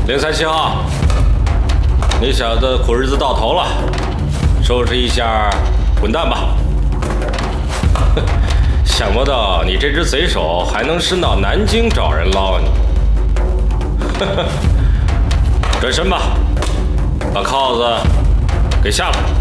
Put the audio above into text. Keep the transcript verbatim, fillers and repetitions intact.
零三七号，你小子苦日子到头了，收拾一下，滚蛋吧！想不到你这只贼手还能伸到南京找人捞你。转身吧，把铐子给下了。